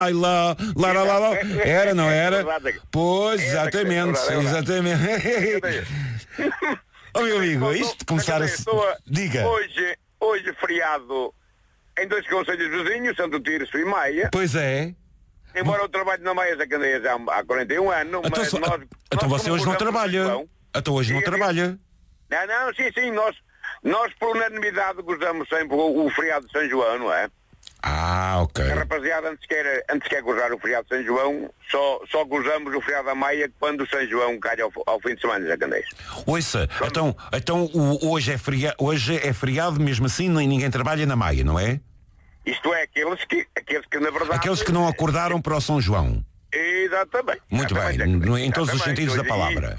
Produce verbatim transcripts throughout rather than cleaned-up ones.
Ai lá, lá, lá, lá, lá. Era, não era? Pois, exatamente, exatamente. Ó meu amigo, isto de começar a... Diga. Hoje, hoje feriado em dois concelhos vizinhos, Santo Tirso e Maia. Pois é. Embora eu trabalhe na Maia da Candeias há, há quarenta e um anos, então, mas so... nós... Então nós você hoje não trabalha. Então hoje não trabalha. Não, não, sim, sim, nós, nós por unanimidade gozamos sempre o, o feriado de São João, não é? Ah, ok. A rapaziada, antes quer, antes quer gozar o feriado de São João, só, só gozamos o feriado da Maia quando o São João cai ao, ao fim de semana da Candeias. Ouça, então, então o, hoje, é feriado, hoje é feriado, mesmo assim nem ninguém trabalha na Maia, não é? Isto é, aqueles que, aqueles que na verdade... Aqueles que não acordaram para o São João. Exatamente. Muito exatamente, bem, em todos os sentidos da palavra.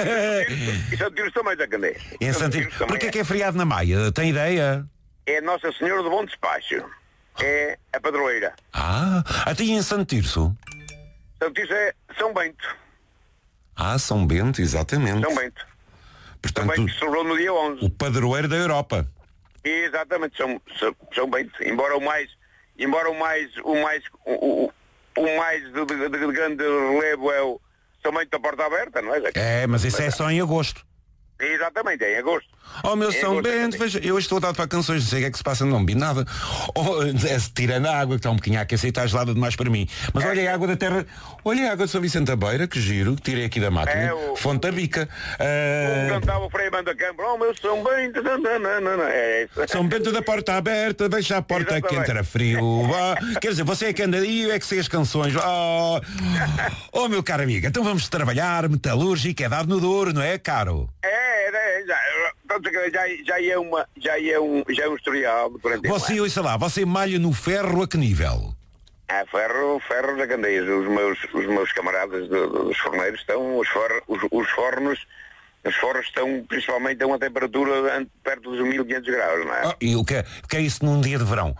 E Santo Tirso também da Candeias. Porquê que é feriado na Maia? Tem ideia? É Nossa Senhora do Bom Despacho. É a padroeira. Ah, até em Santo Tirso? Santo Tirso é São Bento. Ah, São Bento, exatamente. São Bento. Portanto, São Bento que celebrou no dia onze. O padroeiro da Europa. Exatamente, São, São, São Bento. Embora o mais, embora o mais, o mais, o, o, o mais de, de, de grande relevo é o São Bento da Porta Aberta, não é? É, mas isso é só em agosto. Exatamente, é em agosto. Oh meu São Bento, veja, eu hoje estou dado para canções, não sei o que é que se passa, não vi nada. Oh, é, tirando a água, que está um bocadinho a aquecer e está gelada demais para mim. Mas olha a água da terra, olha a água de São Vicente da Beira, que giro, que tirei aqui da máquina. É o, Fonte da Bica. Uh... Cantava o Frei Manda Campo, oh meu São Bento, não, não, não, não, é isso. São Bento da porta aberta, deixa a porta que entra frio. Oh, quer dizer, você é que anda aí, eu é que sei as canções. Oh, oh meu caro amigo, então vamos trabalhar, metalúrgico, é dado no Douro, não é, caro? É, é, já, já, já é uma, já é um, já é um historial. Você, ouça lá, você malha no ferro a que nível? Ah, ferro, ferro da Candeias. Os meus, os meus camaradas do, do, dos forneiros estão, os, for, os, os fornos, os fornos estão principalmente a uma temperatura perto dos mil e quinhentos graus, não é? Oh, e o que, é, o que é isso num dia de verão?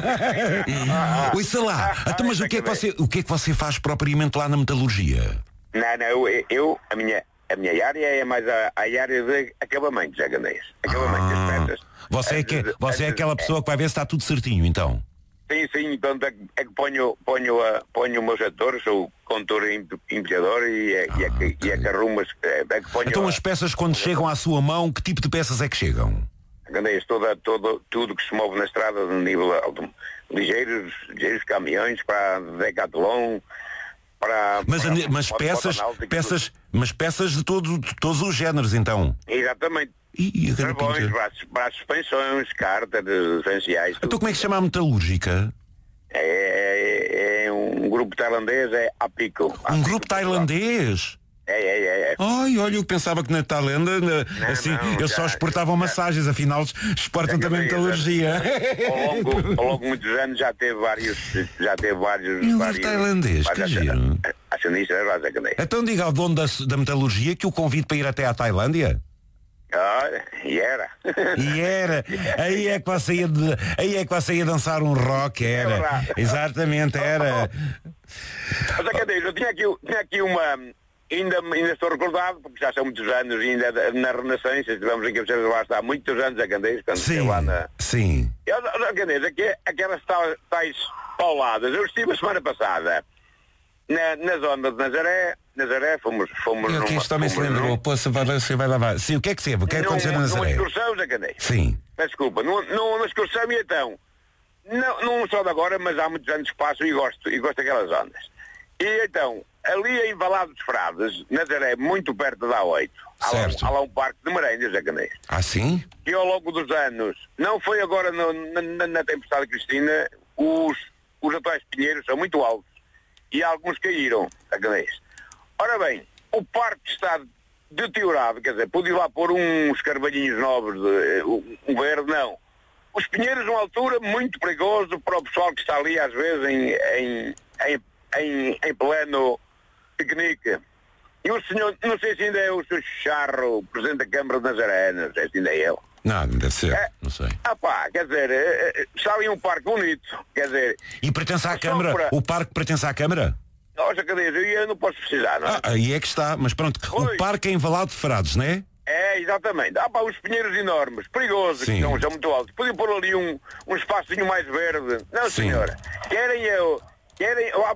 Ouça lá, ah, então, mas o que, é que você, o que é que você faz propriamente lá na metalurgia? Não, não, eu, eu a minha... A minha área é mais a, a área de acabamentos, já Candeias. Acabamentos, ah, as peças. Você é, que, você é aquela pessoa que vai ver se está tudo certinho, então? Sim, sim, então é, é que ponho, ponho, a, ponho o meu setor, sou condutor e empilhador e é, ah, e é, okay. e é que arrumo, é, é que ponho... Então as peças quando a, chegam à sua mão, que tipo de peças é que chegam? Candeias, toda, todo, tudo que se move na estrada de nível alto, ligeiros, ligeiros caminhões para Decathlon... Para, mas para, mas para, peças, para peças, mas peças de, todo, de todos os géneros, então. Exatamente. E, e Travões, braços, braços, suspensões, cárteres essenciais. Então tudo. Como é que se chama a metalúrgica? É, é, é um grupo tailandês, é Apico. Um Apico grupo tailandês? É, é, é, é. Ai, olha, eu pensava que na Tailândia, na, assim, não, eles já, só exportavam já, massagens, afinal exportam também metalurgia. Ao longo, ao longo de muitos anos já teve vários, já teve vários... E um vários tailandês, que giro. Acionistas, então diga ao dono da, da metalurgia que o convido para ir até à Tailândia. Ah, e era. E era. Aí é que você ia, de, aí é que você ia dançar um rock, era. É Exatamente, era. Mas cadê? Eu tinha aqui, tinha aqui uma... Ainda, ainda estou recordado, porque já são muitos anos, ainda na Renascença, estivemos em Cabeceiras de Baixo há muitos anos a Candeias, quando sim, lá na... Sim, eu, a Candeias, aqui, aquelas tais, tais pauladas, eu estive a semana passada na, na zona de Nazaré, Nazaré, fomos... fomos eu que isto também se lembrou, pô, você vai, você vai lavar. Sim, o que é que se O que é que aconteceu na Nazaré? Numa excursão, a Candeias. Sim. Mas, desculpa, numa, numa excursão e então, não, não só de agora, mas há muitos anos que passo e gosto, e gosto daquelas zonas. E então... Ali em Valado dos Frades, Nazaré, muito perto da A oito, há lá, há lá um parque de merendas, a Candeias. Ah, sim? E ao longo dos anos, não foi agora no, na, na tempestade Cristina, os, os atuais pinheiros são muito altos e alguns caíram, a Candeias. Ora bem, o parque está deteriorado, quer dizer, pude ir lá pôr uns carvalhinhos novos, de, um verde, não. Os pinheiros, numa altura muito perigoso para o pessoal que está ali, às vezes, em, em, em, em, em pleno... piquenique. E o senhor, não sei se ainda é o senhor Charro, presidente da Câmara de Nazaré, não sei se ainda é ele. Não, deve ser, é, não sei. Ah pá, quer dizer, está ali um parque bonito, quer dizer... E pertence à Câmara? Para... O parque pertence à Câmara? Nossa, cadê? Eu não posso precisar, não é? Ah, aí é que está, mas pronto, pois. O parque é em Valado de Frades, não é? É, exatamente. Ah pá, os pinheiros enormes, perigosos, que são, são muito altos. Podiam pôr ali um, um espacinho mais verde. Não, Sim. senhora. Querem eu... Querem,